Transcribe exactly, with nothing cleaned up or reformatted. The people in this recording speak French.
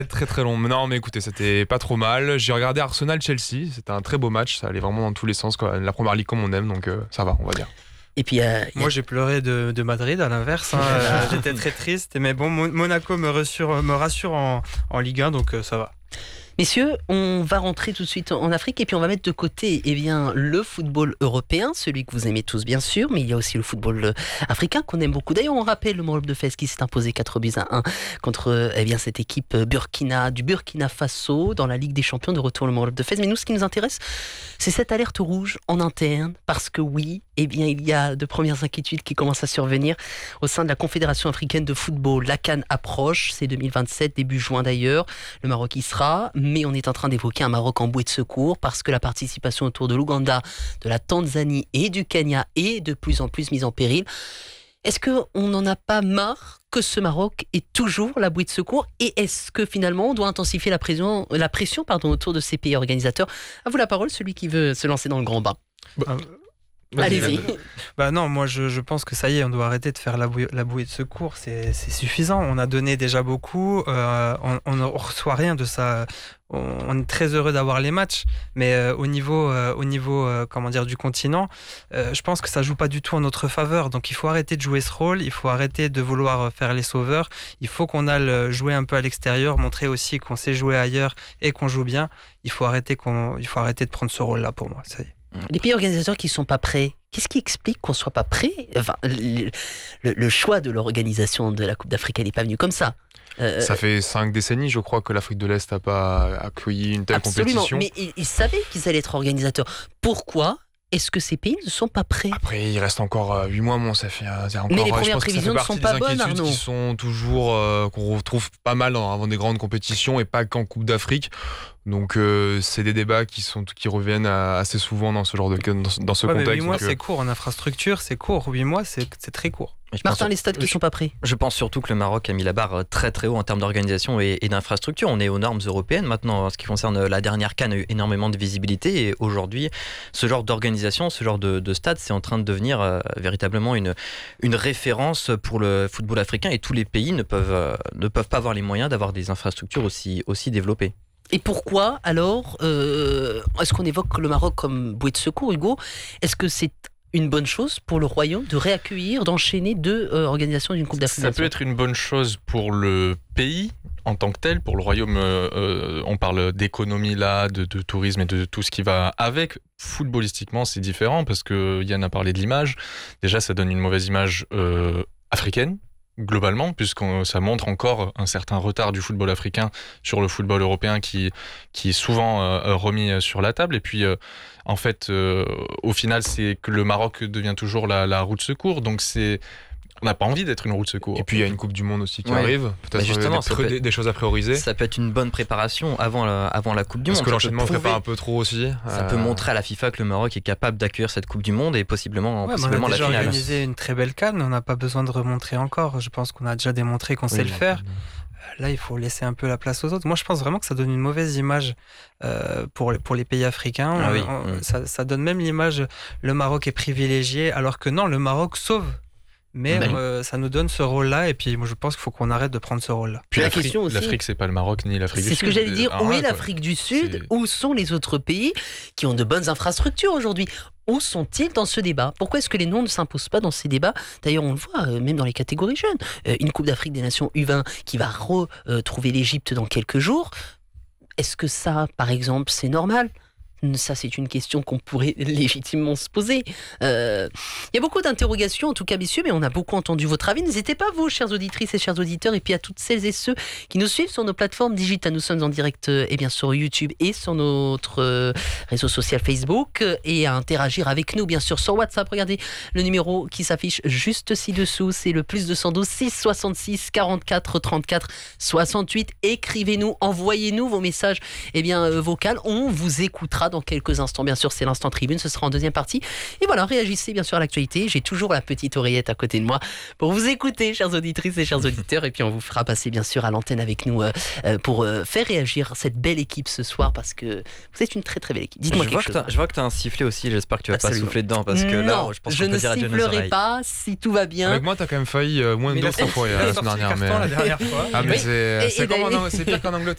Très très long. Non mais écoutez, c'était pas trop mal. J'ai regardé Arsenal-Chelsea, c'était un très beau match, ça allait vraiment dans tous les sens, quoi. La première ligue comme on aime, donc euh, ça va, on va dire. Et puis, euh, Moi, j'ai pleuré de, de Madrid, à l'inverse. Hein. Euh, J'étais très triste. Mais bon, Mon- Monaco me rassure, me rassure en, en Ligue un, donc euh, ça va. Messieurs, on va rentrer tout de suite en Afrique et puis on va mettre de côté eh bien, le football européen, celui que vous aimez tous bien sûr, mais il y a aussi le football africain qu'on aime beaucoup. D'ailleurs, on rappelle le Maroc de Fès qui s'est imposé quatre buts à un contre eh bien, cette équipe Burkina, du Burkina Faso dans la Ligue des Champions, de retour le Maroc de Fès. Mais nous, ce qui nous intéresse, c'est cette alerte rouge en interne, parce que oui, eh bien, il y a de premières inquiétudes qui commencent à survenir au sein de la Confédération africaine de football. La CAN approche, c'est deux mille vingt-sept, début juin d'ailleurs. Le Maroc y sera, mais on est en train d'évoquer un Maroc en bouée de secours parce que la participation autour de l'Ouganda, de la Tanzanie et du Kenya est de plus en plus mise en péril. Est-ce qu'on n'en a pas marre que ce Maroc est toujours la bouée de secours et est-ce que finalement on doit intensifier la pression, la pression pardon, autour de ces pays organisateurs? À vous la parole, celui qui veut se lancer dans le grand bain. Bah, Allez-y. Bah non, moi je, je pense que ça y est, on doit arrêter de faire la bouée, la bouée de secours, c'est, c'est suffisant. On a donné déjà beaucoup, euh, on, on ne reçoit rien de ça. On, on est très heureux d'avoir les matchs, mais euh, au niveau, euh, au niveau euh, comment dire, du continent, euh, je pense que ça joue pas du tout en notre faveur. Donc il faut arrêter de jouer ce rôle, il faut arrêter de vouloir faire les sauveurs. Il faut qu'on aille jouer un peu à l'extérieur, montrer aussi qu'on sait jouer ailleurs et qu'on joue bien. Il faut arrêter, qu'on, il faut arrêter de prendre ce rôle-là pour moi. Ça y est. Les pays organisateurs qui ne sont pas prêts, qu'est-ce qui explique qu'on ne soit pas prêt? Enfin, le, le, le choix de l'organisation de la Coupe d'Afrique, elle n'est pas venue comme ça. Euh, ça fait cinq décennies, je crois, que l'Afrique de l'Est n'a pas accueilli une telle absolument, compétition. Mais ils, ils savaient qu'ils allaient être organisateurs. Pourquoi est-ce que ces pays ne sont pas prêts? Après, il reste encore huit mois, bon, ça fait euh, encore, mais les euh, premières prévisions ne sont pas bonnes, Arnaud. Qui sont toujours, euh, qu'on retrouve pas mal dans, avant des grandes compétitions et pas qu'en Coupe d'Afrique. Donc euh, c'est des débats qui sont qui reviennent assez souvent dans ce genre de dans, dans ce ouais, contexte. huit mois donc, c'est court en infrastructure, c'est court. huit mois c'est c'est très court. Martin, les stades qui ne sont pas prêts. Je pense surtout que le Maroc a mis la barre très très haut en termes d'organisation et, et d'infrastructure. On est aux normes européennes maintenant. En ce qui concerne la dernière CAN, a eu énormément de visibilité et aujourd'hui, ce genre d'organisation, ce genre de, de stade, c'est en train de devenir euh, véritablement une, une référence pour le football africain et tous les pays ne peuvent, euh, ne peuvent pas avoir les moyens d'avoir des infrastructures aussi, aussi développées. Et pourquoi alors euh, est-ce qu'on évoque le Maroc comme bouée de secours, Hugo? Est-ce que c'est une bonne chose pour le Royaume de réaccueillir, d'enchaîner deux euh, organisations d'une Coupe d'Afrique? Ça peut être une bonne chose pour le pays en tant que tel, pour le Royaume. Euh, euh, on parle d'économie là, de, de tourisme et de tout ce qui va avec. Footballistiquement, c'est différent parce que Yann a parlé de l'image. Déjà, ça donne une mauvaise image euh, africaine. Globalement, puisque ça montre encore un certain retard du football africain sur le football européen qui, qui est souvent euh, remis sur la table. Et puis, euh, en fait, euh, au final, c'est que le Maroc devient toujours la, la roue de secours. Donc, c'est... on n'a pas envie d'être une roue de secours. Et puis, il y a une Coupe du Monde aussi qui ouais. arrive. Peut-être justement, des, pré- peut, des choses à prioriser. Ça peut être une bonne préparation avant la, avant la Coupe du Monde. Est-ce que l'enchaînement ne ferait pas un peu trop aussi? Ça euh... peut montrer à la FIFA que le Maroc est capable d'accueillir cette Coupe du Monde et possiblement, ouais, possiblement la finale. On a déjà organisé finale. une très belle CAN, on n'a pas besoin de remontrer encore. Je pense qu'on a déjà démontré qu'on oui, sait le faire. Là, il faut laisser un peu la place aux autres. Moi, je pense vraiment que ça donne une mauvaise image euh, pour, les, pour les pays africains. Ah oui. on, mmh. ça, ça donne même l'image, le Maroc est privilégié, alors que non, le Maroc sauve. Mais mmh. euh, ça nous donne ce rôle-là, et puis moi je pense qu'il faut qu'on arrête de prendre ce rôle-là. Puis l'Afrique, question aussi, l'Afrique, c'est pas le Maroc ni l'Afrique du Sud. C'est ce que j'allais dire. Ah, où ouais, est l'Afrique quoi. du Sud? C'est... Où sont les autres pays qui ont de bonnes infrastructures aujourd'hui? Où sont-ils dans ce débat? Pourquoi est-ce que les noms ne s'imposent pas dans ces débats? D'ailleurs, on le voit, euh, même dans les catégories jeunes. Euh, une Coupe d'Afrique des Nations U vingt qui va retrouver l'Égypte dans quelques jours. Est-ce que ça, par exemple, c'est normal? Ça, c'est une question qu'on pourrait légitimement se poser. Euh, il y a beaucoup d'interrogations, en tout cas, messieurs, mais on a beaucoup entendu votre avis. N'hésitez pas, vous, chères auditrices et chers auditeurs, et puis à toutes celles et ceux qui nous suivent sur nos plateformes digitales. Nous sommes en direct euh, eh bien, sur YouTube et sur notre euh, réseau social Facebook, euh, et à interagir avec nous, bien sûr, sur WhatsApp. Regardez le numéro qui s'affiche juste ci-dessous. C'est le plus deux cent douze six cent soixante-six quarante-quatre trente-quatre soixante-huit. Écrivez-nous, envoyez-nous vos messages eh bien, euh, vocaux. On vous écoutera dans quelques instants, bien sûr, c'est l'instant tribune, ce sera en deuxième partie. Et voilà, réagissez bien sûr à l'actualité. J'ai toujours la petite oreillette à côté de moi pour vous écouter, chères auditrices et chers auditeurs. Et puis on vous fera passer bien sûr à l'antenne avec nous euh, pour euh, faire réagir cette belle équipe ce soir, parce que vous êtes une très très belle équipe. Dites-moi je quelque vois chose. Que je vois que tu as un sifflet aussi, j'espère que tu vas Absolument. pas souffler dedans, parce que non, là, je pense je qu'on peut ne dire adieu à nos sifflerai oreilles. pas si tout va bien. Avec moi, t'as quand même failli euh, moins mais d'autres fois la semaine dernière. Mais... la dernière fois. Ah, mais oui. c'est, Et, c'est, et comme en, c'est pire qu'en Angleterre.